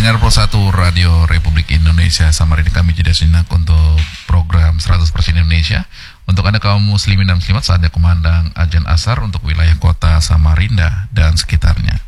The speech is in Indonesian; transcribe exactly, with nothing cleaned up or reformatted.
Pendengar Pro satu Radio Republik Indonesia, Samarinda, kami jeda sejenak untuk program seratus persen Indonesia. Untuk Anda kaum muslimin dan muslimat, saatnya kumandang azan asar untuk wilayah kota Samarinda dan sekitarnya.